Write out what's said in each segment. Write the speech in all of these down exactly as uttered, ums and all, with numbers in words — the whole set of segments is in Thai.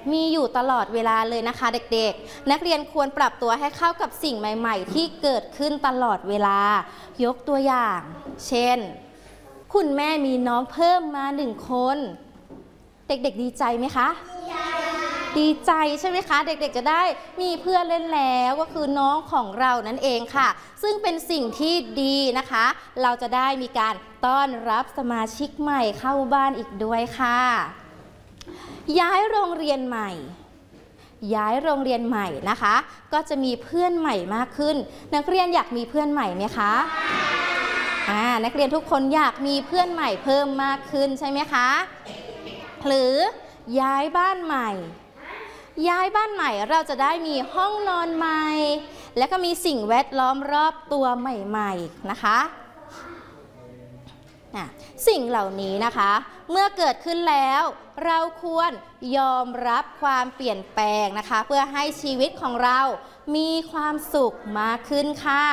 มีอยู่ตลอดเวลาเลยนะคะเด็กๆนักเรียนควรปรับตัวให้เข้ากับสิ่งใหม่ๆที่เกิดขึ้นตลอดเวลายกตัวอย่างเช่นคุณแม่มีน้องเพิ่มมาหนึ่งคนเด็กๆดีใจไหมคะดีใจใช่ไหมคะเด็กๆจะได้มีเพื่อนเล่นแล้วก็คือน้องของเรานั่นเองค่ะซึ่งเป็นสิ่งที่ดีนะคะเราจะได้มีการต้อนรับสมาชิกใหม่เข้าบ้านอีกด้วยค่ะย้ายโรงเรียนใหม่ย้ายโรงเรียนใหม่นะคะก็จะมีเพื่อนใหม่มากขึ้นนักเรียนอยากมีเพื่อนใหม่ไหมคะอ่านักเรียนทุกคนอยากมีเพื่อนใหม่เพิ่มมากขึ้นใช่ไหมคะหรือย้ายบ้านใหม่ย้ายบ้านใหม่เราจะได้มีห้องนอนใหม่และก็มีสิ่งแวดล้อมรอบตัวใหม่ๆนะคะสิ่งเหล่านี้นะคะเมื่อเกิดขึ้นแล้วเราควรยอมรับความเปลี่ยนแปลงนะคะเพื่อให้ชีวิตของเรามีความสุขมากขึ้นค่ะ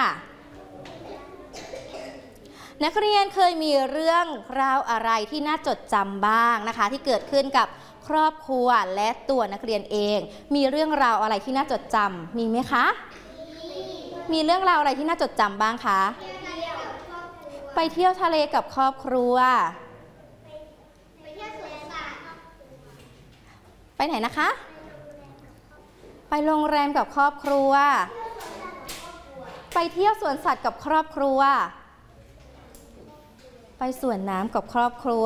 นักเรียนเคยมีเรื่องราวอะไรที่น่าจดจำบ้างนะคะที่เกิดขึ้นกับครอบครัวและตัวนักเรียนเองมีเรื่องราวอะไรที่น่าจดจำมีไหมคะมีเรื่องราวอะไรที่น่าจดจำบ้างคะไปเที่ยวทะเลกับครอบครัวไปไหนนะคะไปโรงแรมกับครอบครัวไปเที่ยวสวนสัตว์กับครอบครัวไปสวนน้ำกับครอบครัว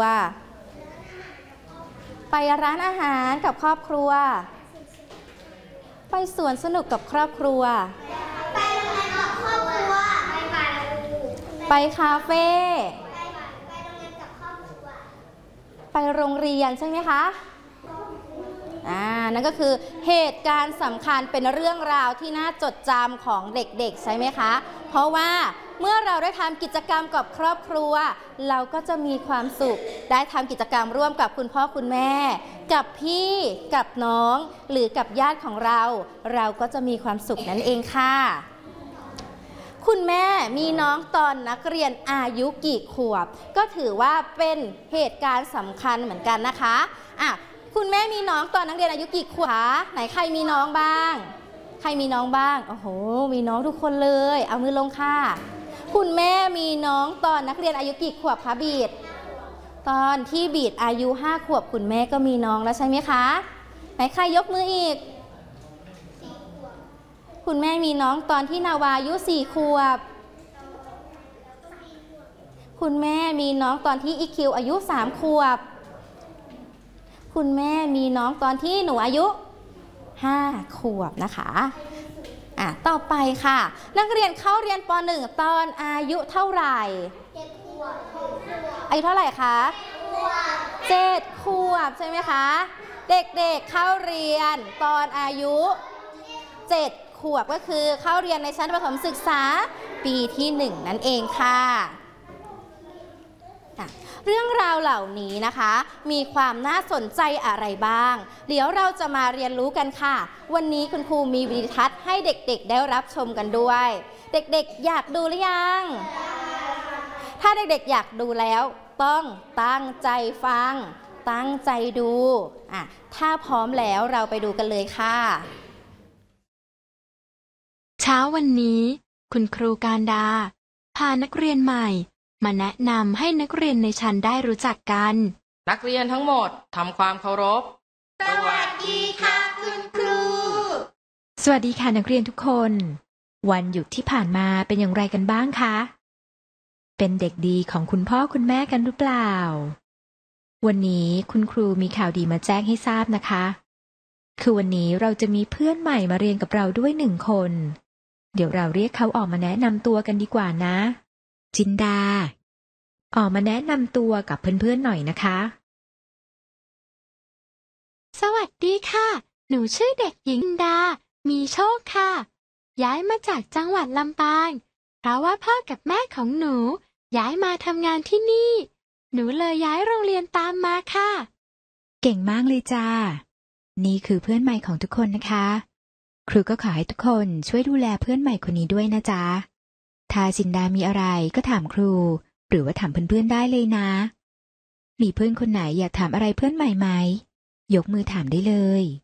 ไปร้านอาหารกับครอบครัวไปสวนสนุกกับครอบครัวไปโรงแรมกับครอบครัวไปคาเฟ่ไปโรงเรียนใช่ไหมคะอ่านั่นก็คือเหตุการณ์สำคัญเป็นเรื่องราวที่น่าจดจำของเด็กๆใช่ไหมคะเพราะว่าเมื่อเราได้ทำกิจกรรมกับครอบครัวเราก็จะมีความสุขได้ทำกิจกรรมร่วมกับคุณพ่อคุณแม่กับพี่กับน้องหรือกับญาติของเราเราก็จะมีความสุขนั่นเองค่ะคุณแม่มีน้องตอนนักเรียนอายุกี่ขวบก็ถือว่าเป็นเหตุการณ์สำคัญเหมือนกันนะคะอ่ะคุณแม่มีน้องตอนนักเรียนอายุกี่ขวบไหนใครมีน้องบ้างใครมีน้องบ้างโอ้โหมีน้องทุกคนเลยเอามือลงค่ะคุณแม่มีน้องตอนนักเรียนอายุกี่ขวบคะบีดตอนที่บีดอายุห้าขวบคุณแม่ก็มีน้องแล้วใช่ไหมคะไหนใครยกมืออีกคุณแม่มีน้องตอนที่นาวาอายุสี่ขวบคุณแม่มีน้องตอนที่อีคิวอายุสามขวบคุณแม่มีน้องตอนที่หนูอายุห้าขวบนะคะอ่ะต่อไปค่ะนักเรียนเข้าเรียนป หนึ่ง ตอนอายุเท่าไหร่อายุเท่าไหร่คะเจ็ดขวบใช่ไหมคะเด็กๆเข้าเรียนตอนอายุเจ็ดขวบก็คือเข้าเรียนในชั้นประถมศึกษาปีที่หนึ่งนั่นเองค่ะเรื่องราวเหล่านี้นะคะมีความน่าสนใจอะไรบ้างเดี๋ยวเราจะมาเรียนรู้กันค่ะวันนี้คุณครูมีวิดีทัศน์ให้เด็กๆได้รับชมกันด้วยเด็กๆอยากดูหรือยังถ้าเด็กๆอยากดูแล้วต้องตั้งใจฟังตั้งใจดูอ่ะถ้าพร้อมแล้วเราไปดูกันเลยค่ะเช้าวันนี้คุณครูการดาพานักเรียนใหม่มาแนะนำให้นักเรียนในชั้นได้รู้จักกันนักเรียนทั้งหมดทำความเคารพสวัสดีค่ะคุณครูสวัสดีค่ะนักเรียนทุกคนวันหยุดที่ผ่านมาเป็นอย่างไรกันบ้างคะเป็นเด็กดีของคุณพ่อคุณแม่กันหรือเปล่าวันนี้คุณครูมีข่าวดีมาแจ้งให้ทราบนะคะคือวันนี้เราจะมีเพื่อนใหม่มาเรียนกับเราด้วยหนึ่งคนเดี๋ยวเราเรียกเขาออกมาแนะนำตัวกันดีกว่านะจินดาออกมาแนะนำตัวกับเพื่อนๆหน่อยนะคะสวัสดีค่ะหนูชื่อเด็กหญิงดามีโชคค่ะย้ายมาจากจังหวัดลำปางเพราะว่าพ่อกับแม่ของหนูย้ายมาทำงานที่นี่หนูเลยย้ายโรงเรียนตามมาค่ะเก่งมากเลยจ้านี่คือเพื่อนใหม่ของทุกคนนะคะครูก็ขอให้ทุกคนช่วยดูแลเพื่อนใหม่คนนี้ด้วยนะจ๊ะถ้าจินดามีอะไรก็ถามครูหรือว่าถามเพื่อนๆได้เลยนะมีเพื่อนคนไหนอยากถามอะไรเพื่อนใหม่ไหมยกมือถามได้เลย